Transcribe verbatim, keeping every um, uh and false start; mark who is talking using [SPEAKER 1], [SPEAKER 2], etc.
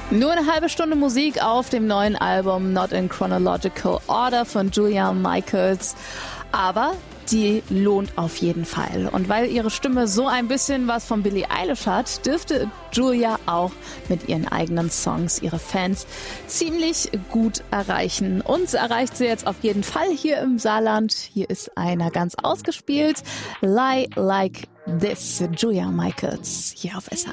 [SPEAKER 1] Nur eine halbe Stunde Musik auf dem neuen Album Not in Chronological Order von Julia Michaels. Aber die lohnt auf jeden Fall. Und weil ihre Stimme so ein bisschen was von Billie Eilish hat, dürfte Julia auch mit ihren eigenen Songs ihre Fans ziemlich gut erreichen. Uns erreicht sie jetzt auf jeden Fall hier im Saarland. Hier ist einer ganz ausgespielt. Lie Like This, Julia Michaels, hier auf S H.